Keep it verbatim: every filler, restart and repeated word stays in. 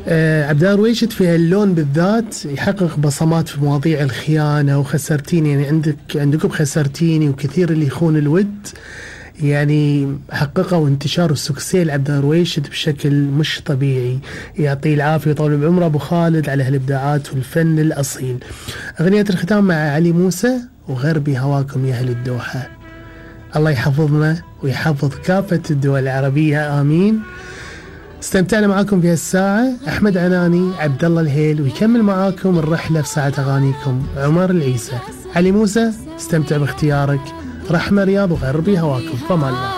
آه عبد الله رويشد في هاللون بالذات يحقق بصمات في مواضيع الخيانة وخسرتيني، يعني عندك عندكم خسرتيني وكثير اللي يخون الود، يعني حققوا انتشار السكسي لعبد الله رويشد بشكل مش طبيعي. يعطيه العافية ويطول بعمره أبو خالد على هالإبداعات والفن الأصيل. أغنية الختام مع علي موسى وغربي هواكم يا أهل الدوحة. الله يحفظنا ويحفظ كافة الدول العربية آمين. استمتعنا معاكم في هالساعة. أحمد عناني، عبد الله الهيل، ويكمل معاكم الرحلة في ساعة أغانيكم عمر العيسى. علي موسى، استمتع باختيارك. رحمة رياض وغربي هواكم. فما الله.